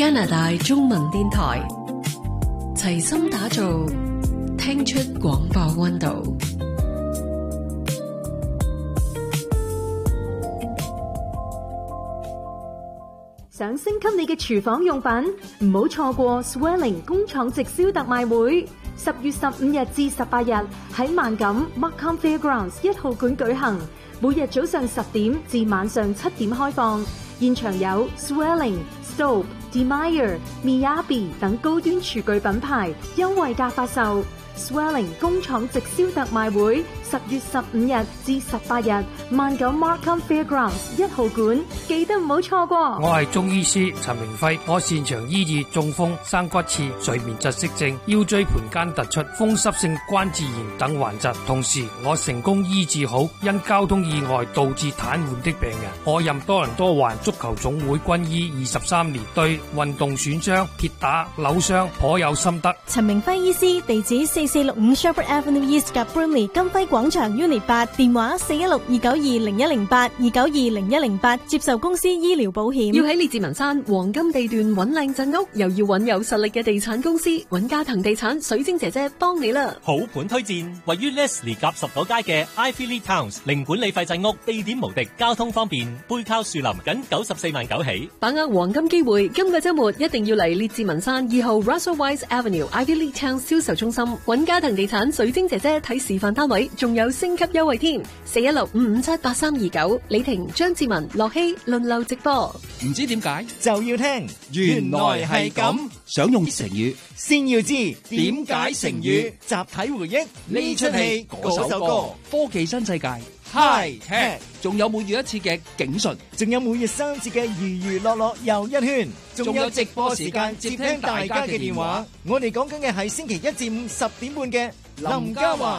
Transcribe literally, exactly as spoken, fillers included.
加拿大中文電台，齊心打造聽出廣播溫度。 想升級你嘅廚房用品，唔好錯過 Swelling 工廠直銷特賣會，十月十五日至十八日喺萬錦 Markham Fairgrounds 一號館舉行，每日早上十點至晚上七點開放，現場有 Swelling、Stobe、Demeyer、Miyabi 等高端廚具品牌優惠價發售。Swelling 工廠直銷特賣會，十月十五日至十八日，萬九 Markham Fairgrounds 一號館，記得唔好錯過。 我係中醫師陳明輝，我擅長醫治中風、生骨刺、睡眠窒息症、腰椎盤間突出、風濕性關節炎等患疾，同時我成功醫治好因交通意外導致癱瘓的病人。我任多倫多環足球總會軍醫二十三年，對運動損傷、跌打、扭傷頗有心得。 陳明輝醫師，地址四四六五 Shepherd Avenue East 及 Brimley 金輝廣場 Unit 八，電話四一六二九二零一零八二九二零一零八，接受公司醫療保險。 要喺列治文山黃金地段揾靚陣屋，又要揾有實力嘅地產公司，揾嘉騰地產水晶姐姐幫你啦。 好盤推薦，位於 Leslie 夾十九街嘅 Ivy League Towns 零管理費陣屋，地點無敵，交通方便，背靠樹林，僅九十四萬九起。 把握黃金機會，今個週末一定要嚟列治文山二號 Russell Wise Avenue Ivy League Towns 銷售中心揾嘉騰地產水晶姐姐睇示範單位，仲有升級優惠添。四一六五五七八三二九，李婷、張志文、樂希輪流直播。 唔知點解就要聽，原來係咁。 想用成語， 先要知點解成語。集體回憶呢出戲嗰首歌， 科技新世界 High Tech， 仲有每月一次嘅警訊， 仲有每日三次嘅娛娛樂樂又一圈，仲有直播時間接聽大家嘅電話。我哋講緊嘅係星期一至五十點半嘅林嘉華